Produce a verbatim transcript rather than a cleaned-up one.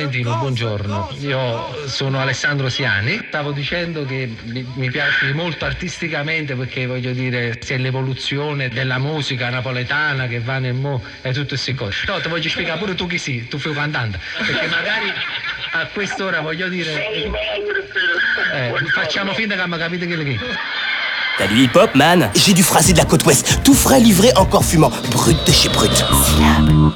Clementino, buongiorno. Io sono Alessandro Siani. Stavo dicendo che mi, mi piace molto artisticamente perché voglio dire c'è l'evoluzione della musica napoletana che va nel mo e tutte queste cose. No, ti voglio spiegare pure tu chi sei, tu fai un cantante, perché magari a quest'ora voglio dire eh, facciamo finta che mi capite che è. T'as du hip-hop, man? J'ai du phrasé de la côte ouest, tout frais, livré, encore fumant. Brut de chez Brut.